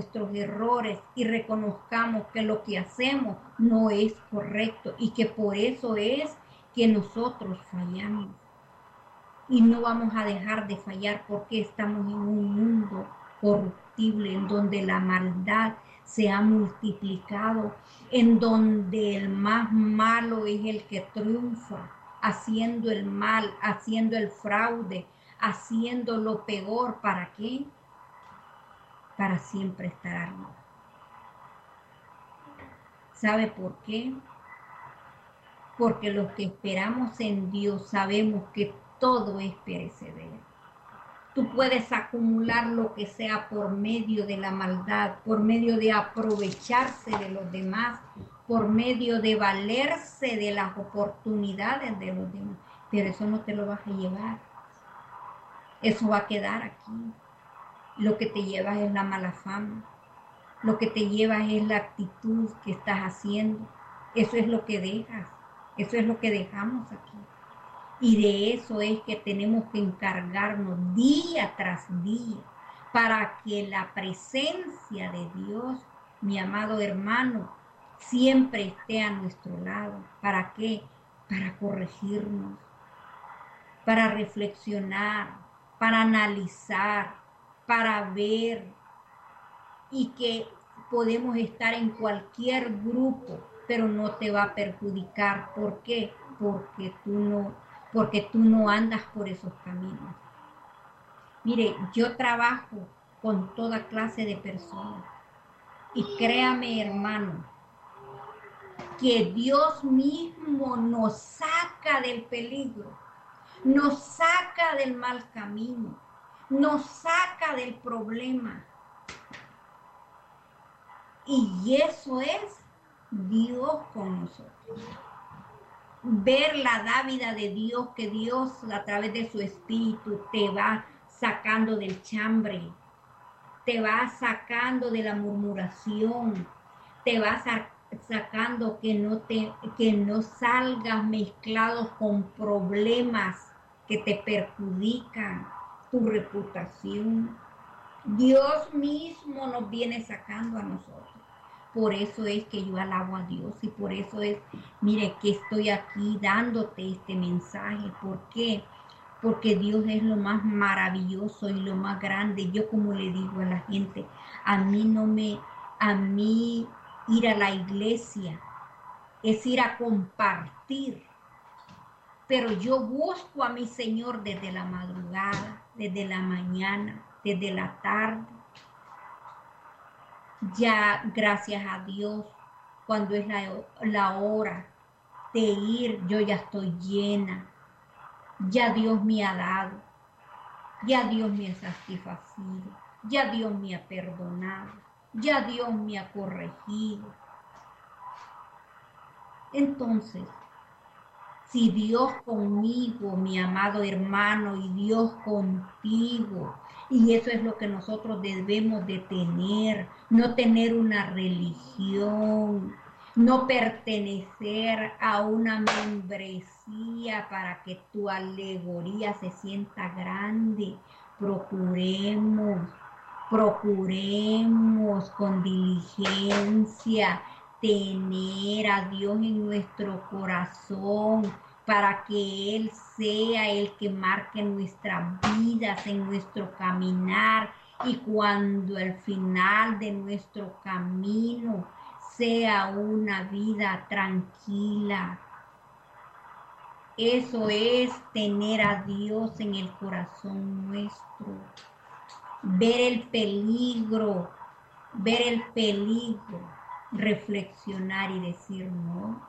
nuestros errores y reconozcamos que lo que hacemos no es correcto y que por eso es que nosotros fallamos. Y no vamos a dejar de fallar porque estamos en un mundo corruptible en donde la maldad se ha multiplicado, en donde el más malo es el que triunfa, haciendo el mal, haciendo el fraude, haciendo lo peor. ¿Para qué? Para siempre estar arriba. ¿Sabe por qué? Porque los que esperamos en Dios sabemos que todo es perecedero. Tú puedes acumular lo que sea por medio de la maldad, por medio de aprovecharse de los demás, por medio de valerse de las oportunidades de los demás. Pero eso no te lo vas a llevar. Eso va a quedar aquí. Lo que te llevas es la mala fama. Lo que te llevas es la actitud que estás haciendo. Eso es lo que dejas. Eso es lo que dejamos aquí. Y de eso es que tenemos que encargarnos día tras día para que la presencia de Dios, mi amado hermano, siempre esté a nuestro lado. ¿Para qué? Para corregirnos, para reflexionar, para analizar, para ver y que podemos estar en cualquier grupo, pero no te va a perjudicar. ¿Por qué? Porque tú no andas por esos caminos. Mire, yo trabajo con toda clase de personas y créame, hermano, que Dios mismo nos saca del peligro, nos saca del mal camino, nos saca del problema. Y eso es Dios con nosotros. Ver la dávida de Dios, que Dios a través de su espíritu te va sacando del chambre, te va sacando de la murmuración, te va sacando que no salgas mezclado con problemas que te perjudican tu reputación. Dios mismo nos viene sacando a nosotros. Por eso es que yo alabo a Dios y por eso es, mire, que estoy aquí dándote este mensaje. ¿Por qué? Porque Dios es lo más maravilloso y lo más grande. Yo, como le digo a la gente, a mí ir a la iglesia es ir a compartir. Pero yo busco a mi Señor desde la madrugada, desde la mañana, desde la tarde. Ya, gracias a Dios, cuando es la hora de ir, yo ya estoy llena. Ya Dios me ha dado. Ya Dios me ha satisfacido. Ya Dios me ha perdonado. Ya Dios me ha corregido. Entonces, si Dios conmigo, mi amado hermano, y Dios contigo, y eso es lo que nosotros debemos de tener, no tener una religión, no pertenecer a una membresía para que tu alegoría se sienta grande. Procuremos con diligencia tener a Dios en nuestro corazón para que Él sea el que marque nuestras vidas, en nuestro caminar, y cuando el final de nuestro camino sea una vida tranquila. Eso es tener a Dios en el corazón nuestro. Ver el peligro, reflexionar y decir no,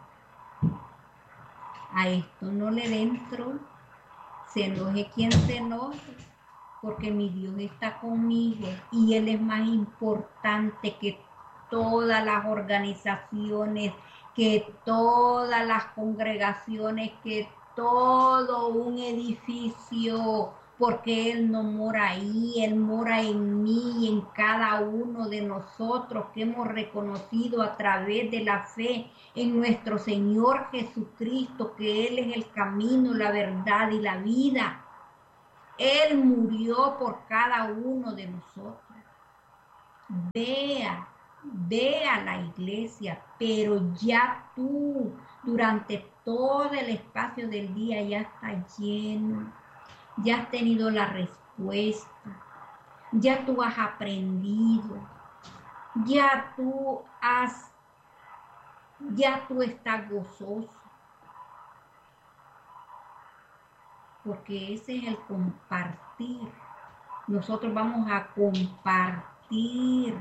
a esto no le entro, se enoje quien se enoje, porque mi Dios está conmigo y Él es más importante que todas las organizaciones, que todas las congregaciones, que todo un edificio, porque Él no mora ahí, Él mora en mí y en cada uno de nosotros que hemos reconocido a través de la fe en nuestro Señor Jesucristo, que Él es el camino, la verdad y la vida. Él murió por cada uno de nosotros. ve a la iglesia, pero ya tú durante todo el espacio del día ya estás lleno, ya has tenido la respuesta, ya tú has aprendido, ya tú estás gozoso, porque ese es el compartir. Nosotros vamos a compartir,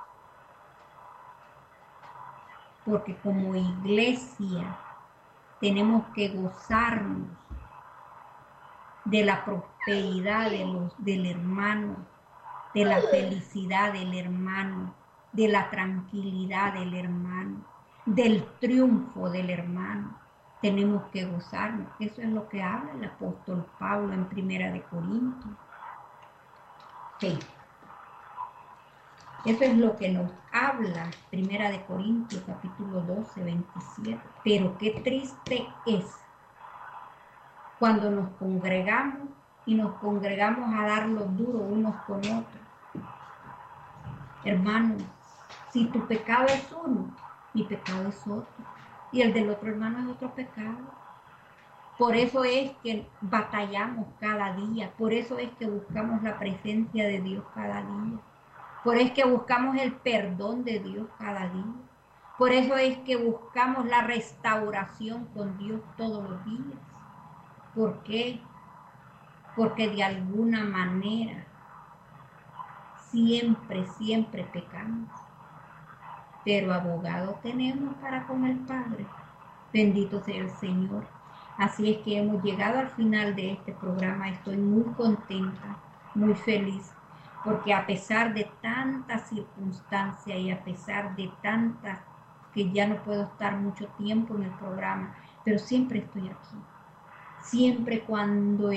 porque como iglesia tenemos que gozarnos de la prosperidad del hermano, de la felicidad del hermano, de la tranquilidad del hermano, del triunfo del hermano. Tenemos que gozarnos. Eso es lo que habla el apóstol Pablo en 1 Corintios. Sí. Eso es lo que nos habla 1 Corintios capítulo 12, 27. Pero qué triste es cuando nos congregamos y nos congregamos a dar los duros unos con otros. Hermano, si tu pecado es uno, mi pecado es otro. Y el del otro hermano es otro pecado. Por eso es que batallamos cada día. Por eso es que buscamos la presencia de Dios cada día. Por eso es que buscamos el perdón de Dios cada día. Por eso es que buscamos la restauración con Dios todos los días. ¿Por qué? Porque de alguna manera siempre pecamos. Pero abogado tenemos para con el Padre. Bendito sea el Señor. Así es que hemos llegado al final de este programa. Estoy muy contenta, muy feliz, porque a pesar de tantas circunstancias y a pesar de tantas que ya no puedo estar mucho tiempo en el programa, pero siempre estoy aquí. Siempre cuando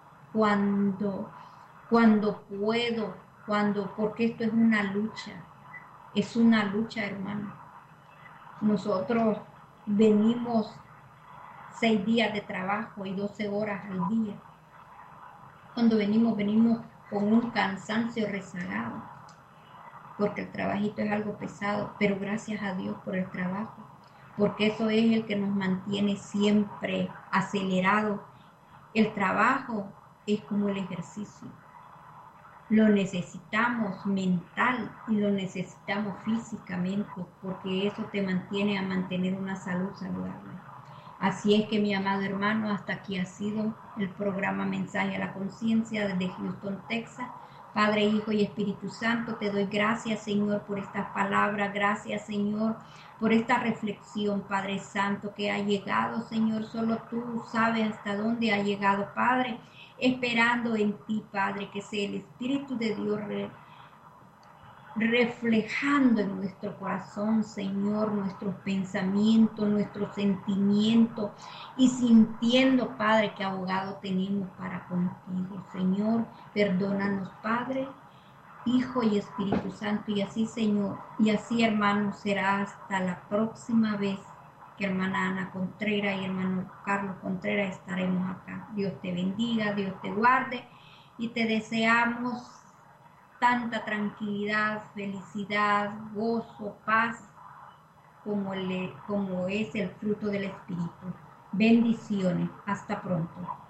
puedo, porque esto es una lucha, hermano. Nosotros venimos 6 días de trabajo y 12 horas al día. Cuando venimos con un cansancio rezagado, porque el trabajito es algo pesado, pero gracias a Dios por el trabajo, porque eso es el que nos mantiene siempre acelerados. El trabajo es como el ejercicio. Lo necesitamos mental y lo necesitamos físicamente, porque eso te mantiene a mantener una salud saludable. Así es que, mi amado hermano, hasta aquí ha sido el programa Mensaje a la Conciencia desde Houston, Texas. Padre, Hijo y Espíritu Santo, te doy gracias, Señor, por estas palabras. Gracias, Señor, por esta reflexión, Padre Santo, que ha llegado, Señor. Solo tú sabes hasta dónde ha llegado, Padre, esperando en ti, Padre, que sea el Espíritu de Dios reflejando en nuestro corazón, Señor, nuestros pensamientos, nuestros sentimientos y sintiendo, Padre, que abogado tenemos para contigo. Señor, perdónanos, Padre, Hijo y Espíritu Santo, y así, Señor, y así, hermano, será hasta la próxima vez que hermana Ana Contreras y hermano Carlos Contreras estaremos acá. Dios te bendiga, Dios te guarde y te deseamos tanta tranquilidad, felicidad, gozo, paz, como es el fruto del Espíritu. Bendiciones. Hasta pronto.